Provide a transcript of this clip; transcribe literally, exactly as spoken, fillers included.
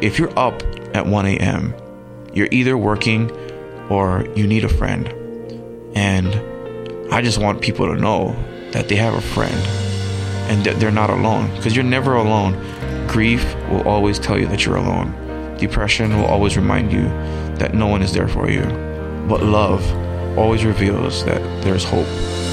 if you're up at one a.m., you're either working or you need a friend. And I just want people to know that they have a friend and that they're not alone, because you're never alone. Grief will always tell you that you're alone. Depression will always remind you that no one is there for you. But love always reveals that there's hope.